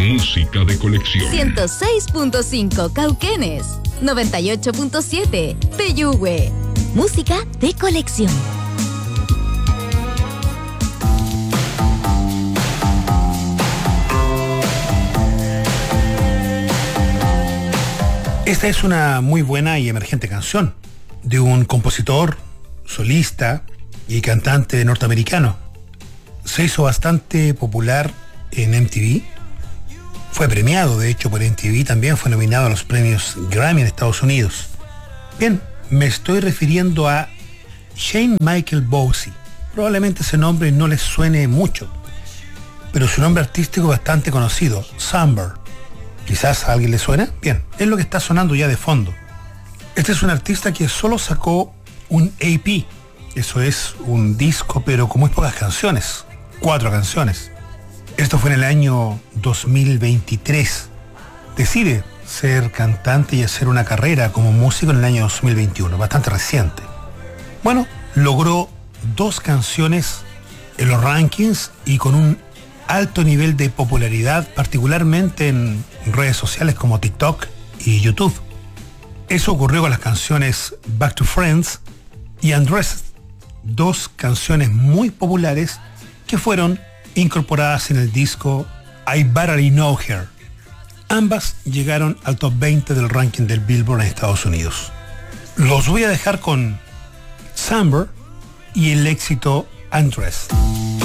Música de colección. 106.5 Cauquenes, 98.7 Peyúgue. Música de colección. Esta es una muy buena y emergente canción de un compositor, solista y cantante norteamericano. Se hizo bastante popular en MTV. Fue premiado, de hecho, por MTV. También fue nominado a los premios Grammy en Estados Unidos. Bien, me estoy refiriendo a Shane Michael Bowie. Probablemente ese nombre no les suene mucho, pero su nombre artístico es bastante conocido, Samber. ¿Quizás a alguien le suena? Bien, es lo que está sonando ya de fondo. Este es un artista que solo sacó un EP. Eso es un disco, pero con muy pocas canciones. 4 canciones. Esto fue en el año 2023. Decide ser cantante y hacer una carrera como músico en el año 2021, bastante reciente. Bueno, logró 2 canciones en los rankings y con un alto nivel de popularidad, particularmente en redes sociales como TikTok y YouTube. Eso ocurrió con las canciones Back to Friends y Undressed, 2 canciones muy populares que fueron incorporadas en el disco I Barely Know Her. Ambas llegaron al top 20 del ranking del Billboard en Estados Unidos. Los voy a dejar con Samber y el éxito Undressed.